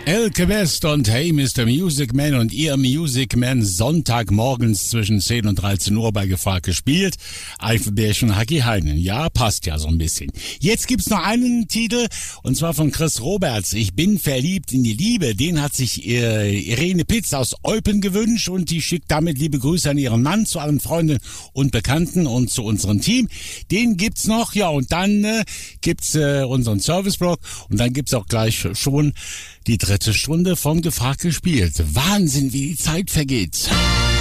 Elke West und Hey Mr. Music Man und ihr Music Man Sonntagmorgens zwischen 10 und 13 Uhr bei Gefragt gespielt. Eifelbärchen und Haki Heinen. Ja, passt ja so ein bisschen. Jetzt gibt's noch einen Titel und zwar von Chris Roberts. Ich bin verliebt in die Liebe. Den hat sich Irene Pitz aus Eupen gewünscht und die schickt damit liebe Grüße an ihren Mann, zu allen Freunden und Bekannten und zu unserem Team. Den gibt's noch, ja, und dann gibt's unseren Serviceblock und dann gibt's auch gleich schon die dritte Stunde von Gefragt gespielt. Wahnsinn, wie die Zeit vergeht.